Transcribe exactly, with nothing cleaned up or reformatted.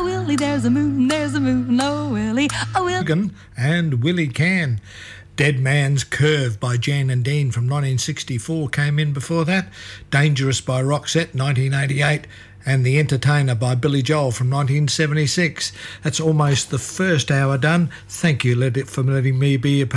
Oh, Willie, there's a moon, there's a moon, oh, Willie, oh, Willie. And Willie Can. Dead Man's Curve by Jan and Dean from nineteen sixty-four came in before that. Dangerous by Roxette, nineteen eighty-eight. And The Entertainer by Billy Joel from nineteen seventy-six. That's almost the first hour done. Thank you for letting me be a